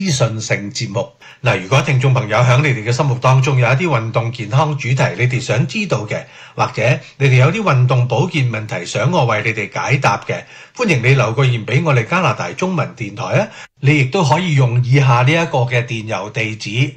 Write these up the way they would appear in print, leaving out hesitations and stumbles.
資訊性節目。如果聽眾朋友喺你哋嘅心目當中有一啲運動健康主題你哋想知道嘅，或者你哋有啲運動保健問題想我為你哋解答嘅，歡迎你留個言俾我哋加拿大中文電台啊！你亦都可以用以下呢一個嘅電郵地址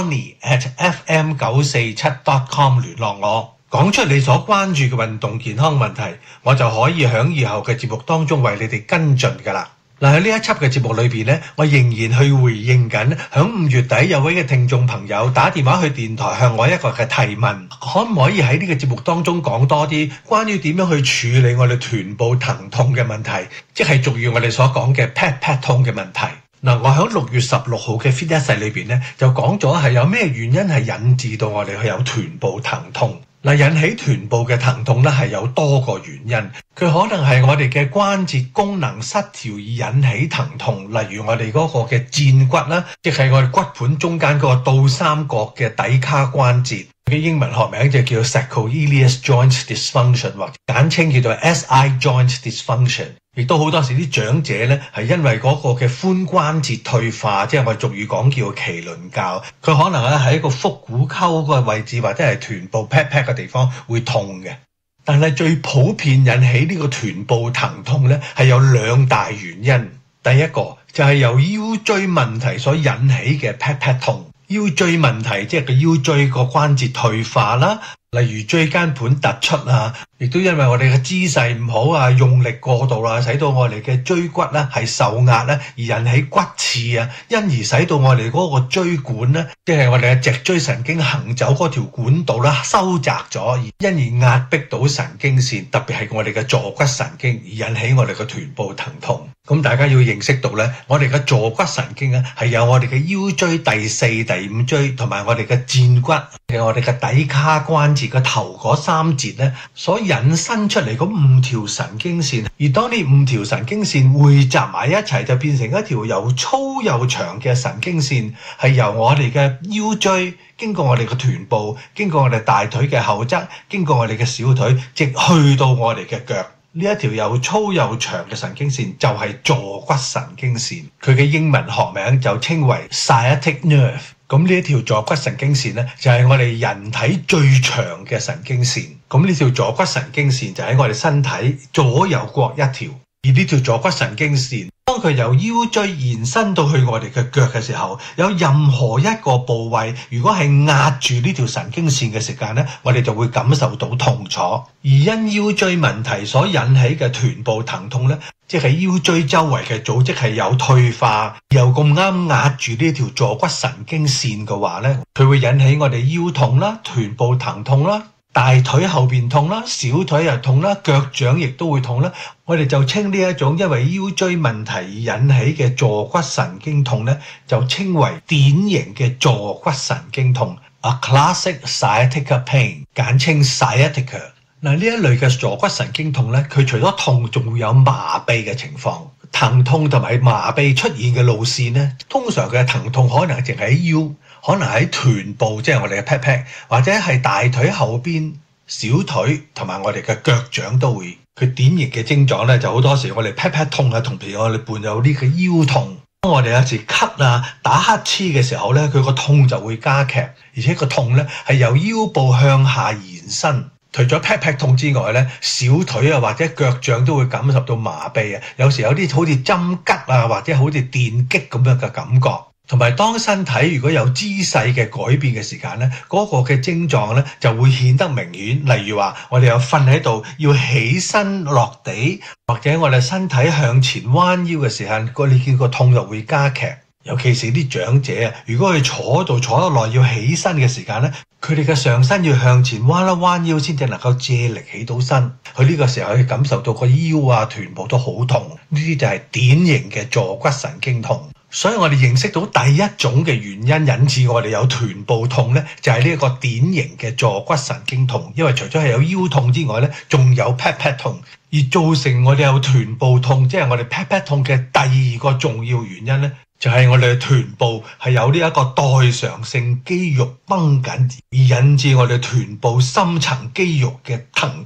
bonnie@fm947.com 聯絡我，講出你所關注嘅運動健康問題，我就可以喺以後嘅節目當中為你哋跟進㗎啦。喺呢一輯嘅節目裏邊呢，我仍然去回應緊響5月底有位嘅聽眾朋友打電話去電台向我一個嘅提問，可唔可以喺呢個節目當中講多啲關於點樣去處理我哋臀部疼痛嘅問題，即係俗語我哋所講嘅 pat 痛嘅問題。我喺6月16號嘅 Fit 一世裏邊呢，就講咗係有咩原因係引致到我哋去有臀部疼痛。引起臀部嘅疼痛咧係有多個原因，佢可能係我哋嘅關節功能失調而引起疼痛，例如我哋嗰個嘅薦骨啦，即係我哋骨盤中間嗰個倒三角嘅骶髂關節，嘅英文學名就叫 Sacroiliac Joint Dysfunction， 或者簡稱叫做 SI Joint Dysfunction。亦都好多時啲長者咧係因為嗰個嘅髖關節退化，即係我哋俗語講叫麒麟教，佢可能咧喺一個腹股溝嗰個位置或者係臀部 pat 嘅地方會痛嘅。但係最普遍引起呢個臀部疼痛咧係有2大原因。第一個就係由腰椎問題所引起嘅 pat 痛。腰椎問題即係個腰椎個關節退化啦，例如椎間盤突出啊，亦都因為我哋嘅姿勢唔好啊，用力過度啦，使到我哋嘅椎骨咧係受壓咧，而引起骨刺啊，因而使到我哋嗰個椎管咧，即係我哋嘅脊椎神經行走嗰條管道啦收窄咗，而因而壓迫到神經線，特別係我哋嘅坐骨神經，而引起我哋嘅臀部疼痛。咁大家要認識到咧，我哋嘅坐骨神經咧係有我哋嘅腰椎第4、第5椎同埋我哋嘅薦骨，我哋嘅骶髂關節嘅頭嗰3節咧，所引申出嚟嗰5條神經線。而當呢5條神經線匯集埋一齊，就變成一條又粗又長嘅神經線，係由我哋嘅腰椎經過我哋嘅臀部，經過我哋大腿嘅後側，經過我哋嘅小腿，直去到我哋嘅腳。呢一條又粗又長嘅神經線就係坐骨神經線，佢嘅英文學名就稱為 sciatic nerve。咁呢一條坐骨神經線咧，就係我哋人體最長嘅神經線。咁呢條坐骨神經線就喺我哋身體左右各一條。而呢條坐骨神經線，當佢由腰椎延伸到去我哋嘅腳嘅時候，有任何一個部位如果係壓住呢條神經線嘅時間咧，我哋就會感受到痛楚。而因腰椎問題所引起嘅臀部疼痛咧，即係腰椎周圍嘅組織係有退化，又咁啱壓住呢條坐骨神經線嘅話咧，佢會引起我哋腰痛啦、臀部疼痛啦、大腿後邊痛啦，小腿又痛啦，腳掌亦都會痛啦。我哋就稱呢一種因為腰椎問題而引起嘅坐骨神經痛咧，就稱為典型嘅坐骨神經痛 ，a classic sciatica pain， 簡稱 sciatica。呢一類嘅坐骨神經痛咧，佢除咗痛，仲會有麻痹嘅情況。疼痛同埋麻痹出現嘅路線咧，通常嘅疼痛可能淨喺腰，可能喺臀部，即係我哋嘅 pat， 或者係大腿後邊、小腿同埋我哋嘅腳掌都會。佢典型嘅症狀咧，就好多時我哋 pat 痛啊，同譬如我哋伴有呢個腰痛。當我哋有時咳啊、打乞嗤嘅時候咧，佢個痛就會加劇，而且個痛咧係由腰部向下延伸。除咗 pat 痛之外咧，小腿啊或者腳掌都會感受到麻痹啊，有時有啲好似針吉啊，或者好似電擊咁樣嘅感覺。同埋當身體如果有姿勢嘅改變嘅時間咧，嗰個嘅症狀咧就會顯得明顯。例如話我哋有瞓喺度要起身落地，或者我哋身體向前彎腰嘅時候，你見個痛就會加劇。尤其是啲長者啊，如果佢坐得耐要起身嘅時間咧，佢哋嘅上身要向前彎一彎腰先至能夠借力起到身。佢呢個時候佢感受到個腰啊、臀部都好痛，呢啲就係典型嘅坐骨神經痛。所以我哋認識到第一種嘅原因引致我哋有臀部痛咧，就係呢一個典型嘅坐骨神經痛。因為除咗係有腰痛之外咧，仲有 pat 痛，而造成我哋有臀部痛，即係我哋 pat 痛嘅第2個重要原因咧，就係我哋嘅臀部係有呢一個代償性肌肉繃緊，而引致我哋臀部深層肌肉嘅疼痛。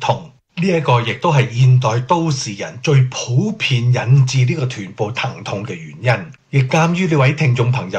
呢一個亦都係現代都市人最普遍引致呢個臀部疼痛嘅原因。亦鑑於呢位聽眾朋友